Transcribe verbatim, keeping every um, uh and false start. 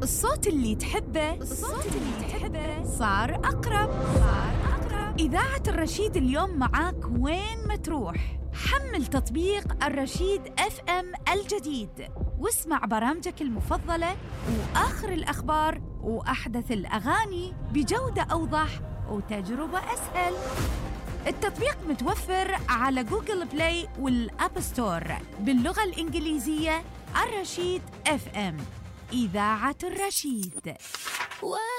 الصوت اللي تحبه الصوت اللي تحبه صار أقرب صار أقرب. إذاعة الرشيد اليوم معاك وين ما تروح. حمل تطبيق الرشيد اف ام الجديد واسمع برامجك المفضلة وآخر الأخبار وأحدث الأغاني بجودة أوضح وتجربة أسهل. التطبيق متوفر على جوجل بلاي والأب ستور باللغة الإنجليزية. الرشيد اف ام، إذاعة الرشيد.